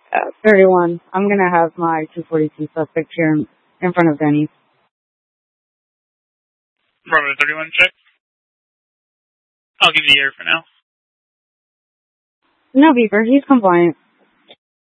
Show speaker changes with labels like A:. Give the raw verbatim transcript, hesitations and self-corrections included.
A: Uh, thirty-one. I'm going to have my two forty-two suspect here in, in front of Denny's.
B: Bravo thirty-one, check. I'll give you the air for now.
A: No, Beaver. He's compliant.